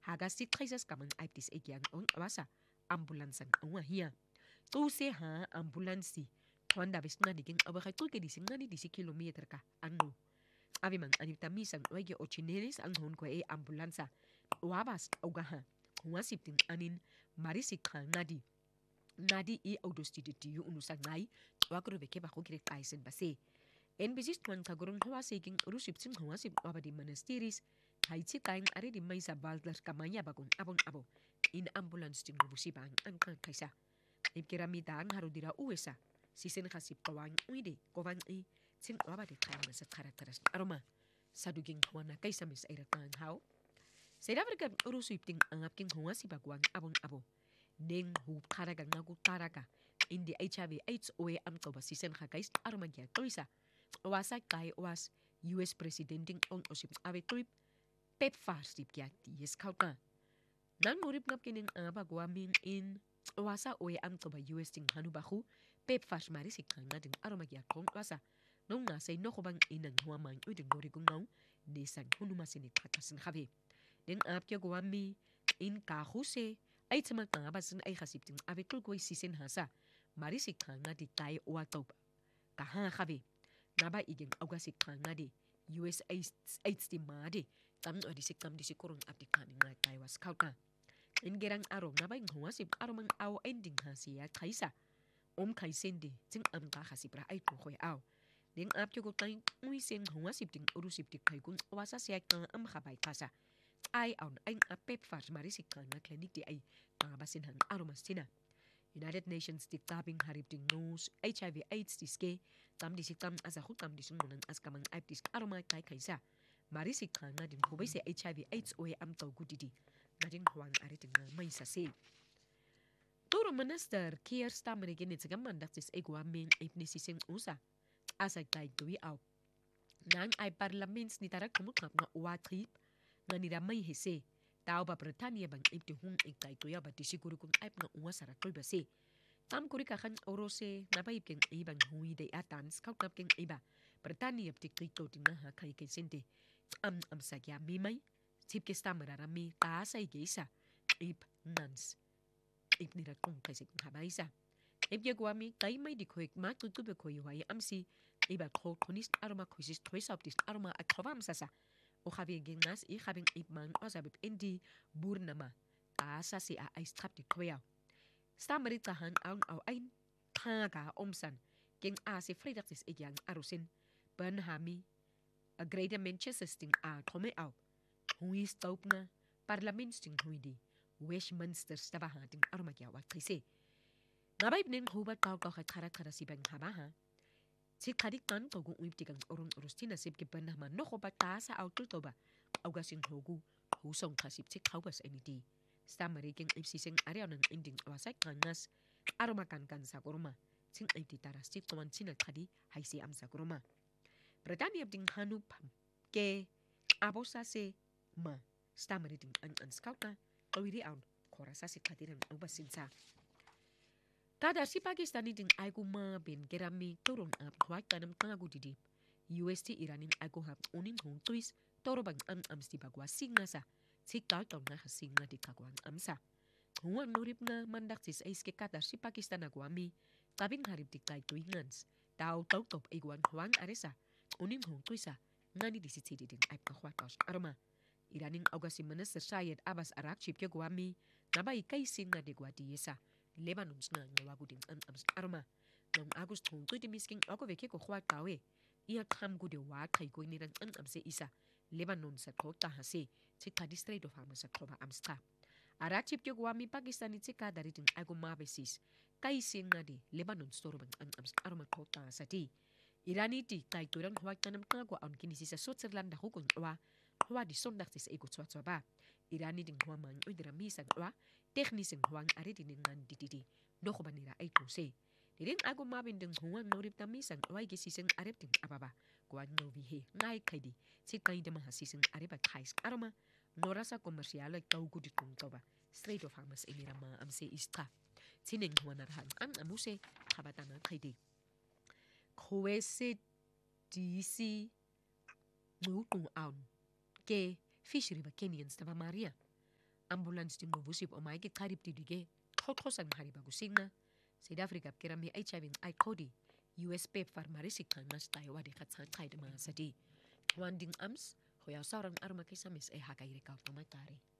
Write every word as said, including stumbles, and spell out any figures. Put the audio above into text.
haga si treises kamang aip dis egiang on awasa ambulansan onga hia tu se ha ambulansi Honda bis nga diging abakay tu ke dising nga ni disi kilometer ka ano abi mang anita misang wagi ochinelis ang hon ko e ambulansa wabas ugaha wasip ting anin marisik ka ngadi ngadi i audostiti yu unusa ngai wakro beke ba ko kire kaisen base N B C tuan kagurung hawasiking urusip sing hawasip wabadi monasteries haitsi kain are di may sa baldar kamanya bagong abong abo in ambulance ting bubusibang ang kan kaisa ipkiramidang harudira uwesa sisin kasip kawang uide kovang i sing wabadi kain sa karakteras aroma saduging kawana kaisa mis airatang hao Sera verga urusip ting angap king hawasi bagwang abong abo Deng hu karaga ngagu karaga indi H I V AIDS oe am toba sisin hakais aroma gya toisa Wasa kai was U S presidenting on osip ave trip pep far sip kya yes kauka nan murip ngap kinin aba guamin in wasa oe am toba U S ting hanu bahu pep far mari sikang nading aroma gya kong wasa nong na say no bang inang huamang uding gori gungaw nisang hunu masinit katasin have den ap kya guami in ka huse ay tsamal tangabasin ay hasip ting ave tulgoy sisin hasa mari sikang nadi tay oa toba kaha have Naba igeng augasi kangade U S AIDS di made tam odi sikam di sikurung abdi kaning nga taiwas kauka ingerang aro naba ing huwasip aro mang aw ending hasiya kaisa om kaisende ting am ka hasipra ay tukoy aw ning apyo ko tang uiseng huwasip ting urusip ti kay kung wasa siya kang am kabay kasa ay awn ay apep far marisik kang na klinik di ay pangabasin hang aro masina United Nations di tabing harip ding nos H I V AIDS diske tam di sitam asa hutam di sununang as kamang aip dis aroma kay kaysa marisik ka nga din hubay si H I V AIDS oe am taw gudidi nga din huwang ariting nga may sasi Turo Minister Keir Starmer ginit sa gamandak sis egwa ming aip ni sising usa asa kay tuwi aw nang ay parlaments ni tarak kumutap nga uwatrip nga niramay hise Tao ba Britania bang ipti hung ikay tuya ba disiguro kung aip nga unga sarakol ba si. Tam kuri kakan orose nabaib keng ibang hui day atan scout nap keng iba. Britania pti krito ting nga ha kay kay sente. Am am sagya mimay. Sip kesta mararami taasa igesa. Ip nans. Ip nirat kong kay sik habaysa. Ip yagwami kay may dikoik matutube ko yuhay amsi. Iba ko tunis aroma kuisis tuisap dis aroma at kavam sasa. O Javier Gengas i Javier Ipman o sabib indi burnama asa si a ay strap di kwea. Stammerit tahan ang au ain taga omsan geng a si fredaktis igyang arusin Burnhami a greater Manchester sting a tome au hui stop nga parlament sting hui di Westminster stabahating arumagyawa kise. Nabaib ning hubat kau kau kara kara si bang habaha Si kadik tan togu uip tigang orun urustina sip ki Burnham noko ba taasa au tultoba au gasin hogu husong kasip si kaugas eniti. Stamariking ipsising ariaw ng ending awasay kangas arumakan kan sa kuruma sing ay titaras si tuwan sinagkadi hay si am sa kuruma. Britania ding hanup ke abosa se ma stamariting ang ang scout na kawiri awn korasa si kadiran ubasin sa. Kada si Pakistani ding ay kumabin kerami turun ap huwag kanam tangagudidi. U S T Iranin ay kuhap unin hong tuis toro bang ang amsti bagwa singa sa si karton nga hasinga di kagwang amsa. Huwag nurip nga mandak sis ay iske kada si Pakistan agwami tabing harip di kay tuingans. Tao tau top igwan huwag aresa unin hong tuisa nga ni disitsidi ding ay pahwatos aroma. Iraning auga si Minister Syed Abbas Arakchip kya gwami nabay kay sin nga digwa diyesa. Lebanon nga nga wagu ding ang am arma nang agus thong tu di misking ako veke ko khwa tawe iya kham gu de wa khai ko ni ran ang am se isa Lebanon sa thota hase si ka district of Hamas sa thoba amsta arachip kyo gwami Pakistani si ka dari ding agu mabesis kai sin nga di Lebanon store bang ang am arma thota sa ti Irani ti tai turang khwa tanam ka ko ang kinisi sa Switzerland da hukun wa Hwa di sondag tis ego tswa tswa ba. Irani ding hwa mang udira misan wa. Technising huwang ari diningan dititi. Noko ba nira ay kuse. Dirin ago mabin ding huwang naurip na misan wa gisising arip ding ababa. Kuwan no vihe ngay kay di. Sit kain da mahasising arip at kais arama. Nora sa komersyal ay tau gudit kong tawba. Straight of Hamas inirama amse istra. Sining huwa narahan ang amuse kabatana kay di. Kwese D C Nutung aun. Ke fishery ba Kenyans na Maria. ambulance di ngqubusip o mai ki qarib di dige xoxosa ngari ba kusinga South Africa kirami H I V ai qodi U S P farmarisi qanqa stay wa di khatsan qaid ma sadi wanding ams khoya sarang arma kisamis e hakaire ka pamatari